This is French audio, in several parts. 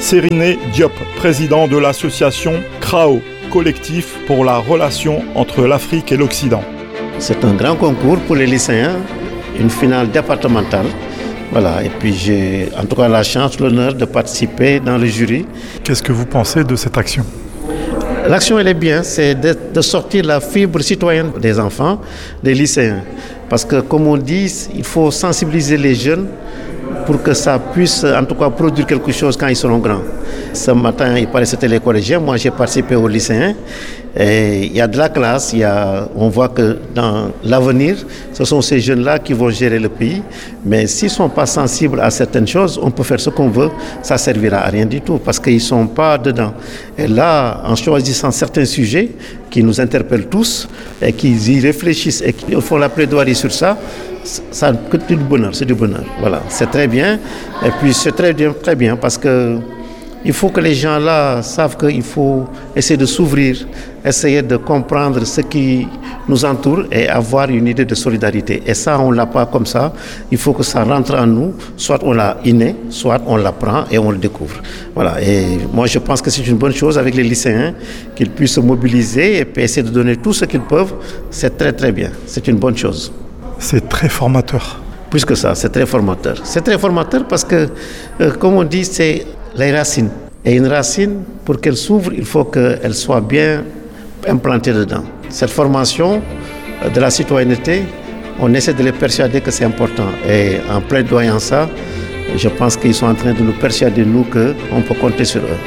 Seriné Diop, président de l'association CRAO, collectif pour la relation entre l'Afrique et l'Occident. C'est un grand concours pour les lycéens, une finale départementale. Voilà, et puis j'ai en tout cas la chance, l'honneur de participer dans le jury. Qu'est-ce que vous pensez de cette action ? L'action, elle est bien, c'est de sortir la fibre citoyenne des enfants, des lycéens. Parce que, comme on dit, il faut sensibiliser les jeunes pour que ça puisse, en tout cas, produire quelque chose quand ils seront grands. Ce matin, il paraît que c'était les collégiens. Moi, j'ai participé aux lycéens. Et il y a de la classe. On voit que dans l'avenir, ce sont ces jeunes-là qui vont gérer le pays. Mais s'ils ne sont pas sensibles à certaines choses, on peut faire ce qu'on veut. Ça ne servira à rien du tout parce qu'ils ne sont pas dedans. Et là, en choisissant certains sujets qui nous interpellent tous et qu'ils y réfléchissent et qu'ils font la plaidoirie sur ça, c'est du bonheur, c'est du bonheur. Voilà, c'est très bien. Et puis c'est très bien parce que il faut que les gens là savent qu'il faut essayer de s'ouvrir, essayer de comprendre ce qui nous entoure et avoir une idée de solidarité. Et ça, on ne l'a pas comme ça. Il faut que ça rentre en nous. Soit on l'a inné, soit on l'apprend et on le découvre. Voilà. Et moi, je pense que c'est une bonne chose avec les lycéens qu'ils puissent se mobiliser et puis essayer de donner tout ce qu'ils peuvent. C'est très, très bien. C'est une bonne chose. C'est très formateur. Plus que ça, c'est très formateur. C'est très formateur parce que, comme on dit, c'est les racines. Et une racine, pour qu'elle s'ouvre, il faut qu'elle soit bien implantée dedans. Cette formation de la citoyenneté, on essaie de les persuader que c'est important. Et en plaidoyant ça, je pense qu'ils sont en train de nous persuader, nous, qu'on peut compter sur eux.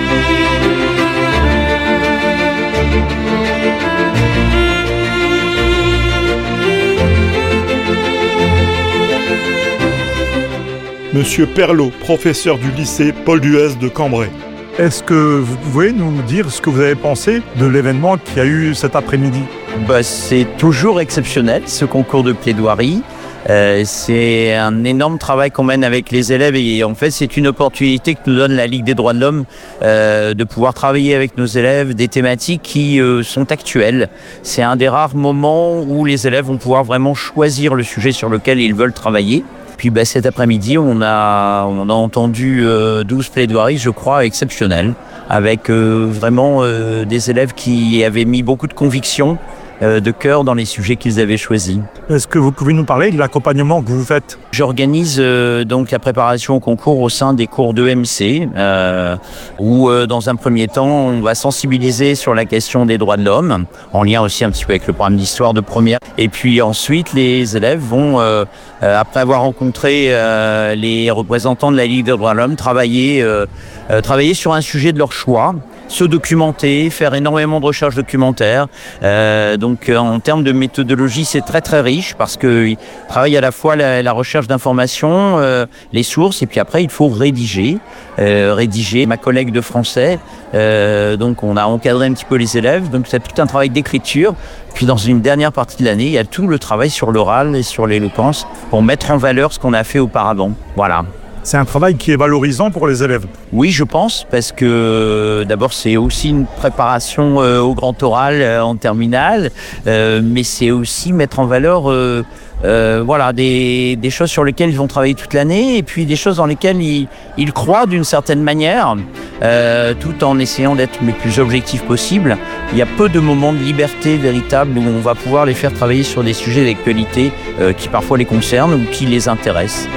Monsieur Perlot, professeur du lycée Paul Duès de Cambrai. Est-ce que vous pouvez nous dire ce que vous avez pensé de l'événement qu'il y a eu cet après-midi ? C'est toujours exceptionnel, ce concours de plaidoirie. C'est un énorme travail qu'on mène avec les élèves et en fait c'est une opportunité que nous donne la Ligue des droits de l'homme de pouvoir travailler avec nos élèves des thématiques qui sont actuelles. C'est un des rares moments où les élèves vont pouvoir vraiment choisir le sujet sur lequel ils veulent travailler. Puis cet après-midi, on a entendu 12 plaidoiries, je crois, exceptionnelles, avec vraiment des élèves qui avaient mis beaucoup de conviction, de cœur dans les sujets qu'ils avaient choisis. Est-ce que vous pouvez nous parler de l'accompagnement que vous faites ? J'organise donc la préparation au concours au sein des cours d'EMC, où dans un premier temps, on va sensibiliser sur la question des droits de l'homme, en lien aussi un petit peu avec le programme d'histoire de première. Et puis ensuite, les élèves vont, après avoir rencontré les représentants de la Ligue des droits de l'homme, travailler sur un sujet de leur choix, se documenter, faire énormément de recherches documentaires. Donc en termes de méthodologie, c'est très très riche parce qu'ils travaillent à la fois la recherche d'informations, les sources, et puis après il faut rédiger. Ma collègue de français, donc on a encadré un petit peu les élèves, donc c'est tout un travail d'écriture. Puis dans une dernière partie de l'année, il y a tout le travail sur l'oral et sur l'éloquence pour mettre en valeur ce qu'on a fait auparavant. Voilà. C'est un travail qui est valorisant pour les élèves. Oui, je pense, parce que d'abord c'est aussi une préparation au grand oral en terminale, mais c'est aussi mettre en valeur des choses sur lesquelles ils vont travailler toute l'année et puis des choses dans lesquelles ils croient d'une certaine manière, tout en essayant d'être le plus objectif possible. Il y a peu de moments de liberté véritable où on va pouvoir les faire travailler sur des sujets d'actualité qui parfois les concernent ou qui les intéressent.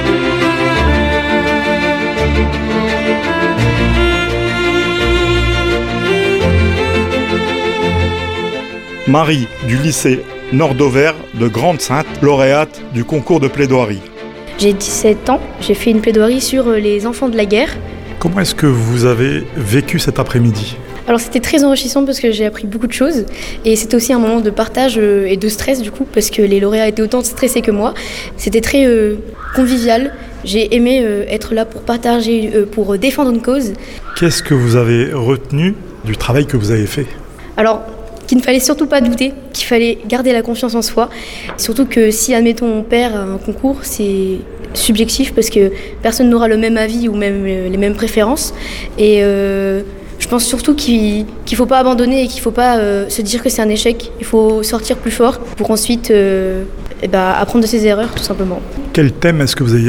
Marie, du lycée Nord-Auvers de Grande-Sainte, lauréate du concours de plaidoirie. J'ai 17 ans, j'ai fait une plaidoirie sur les enfants de la guerre. Comment est-ce que vous avez vécu cet après-midi ? Alors c'était très enrichissant parce que j'ai appris beaucoup de choses et c'était aussi un moment de partage et de stress du coup parce que les lauréats étaient autant stressés que moi. C'était très convivial, j'ai aimé être là pour partager, pour défendre une cause. Qu'est-ce que vous avez retenu du travail que vous avez fait ? Alors, qu'il ne fallait surtout pas douter, qu'il fallait garder la confiance en soi. Surtout que si, admettons, on perd un concours, c'est subjectif parce que personne n'aura le même avis ou même les mêmes préférences. Et je pense surtout qu'il ne faut pas abandonner et qu'il ne faut pas se dire que c'est un échec. Il faut sortir plus fort pour ensuite apprendre de ses erreurs, tout simplement. Quel thème est-ce que vous avez choisi ?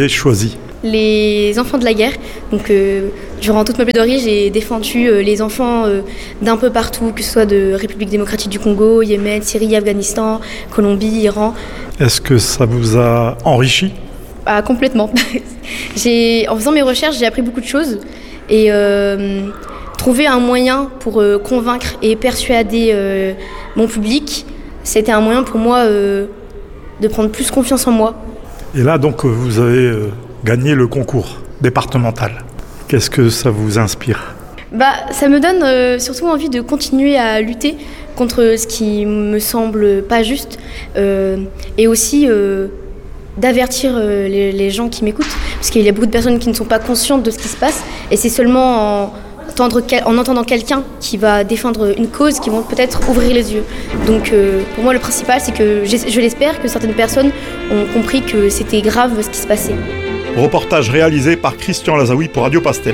les enfants de la guerre. Donc, durant toute ma plaidoirie, j'ai défendu les enfants d'un peu partout, que ce soit de République démocratique du Congo, Yémen, Syrie, Afghanistan, Colombie, Iran. Est-ce que ça vous a enrichi ? Ah, complètement. En faisant mes recherches, j'ai appris beaucoup de choses et trouver un moyen pour convaincre et persuader mon public, c'était un moyen pour moi de prendre plus confiance en moi. Et là, donc, vous avez gagné le concours départemental. Qu'est-ce que ça vous inspire ? Ça me donne surtout envie de continuer à lutter contre ce qui me semble pas juste et aussi d'avertir les gens qui m'écoutent, parce qu'il y a beaucoup de personnes qui ne sont pas conscientes de ce qui se passe, et c'est seulement en entendant quelqu'un qui va défendre une cause qui vont peut-être ouvrir les yeux. Donc pour moi le principal, c'est que je l'espère que certaines personnes ont compris que c'était grave ce qui se passait. Reportage réalisé par Christian Lazaoui pour Radio Pastel.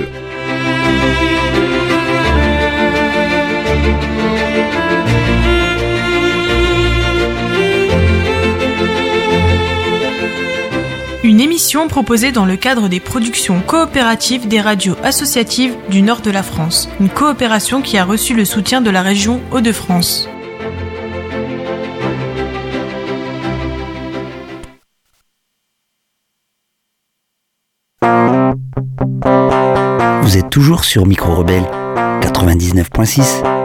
Une émission proposée dans le cadre des productions coopératives des radios associatives du nord de la France. Une coopération qui a reçu le soutien de la région Hauts-de-France. Vous êtes toujours sur Micro Rebelle 99.6.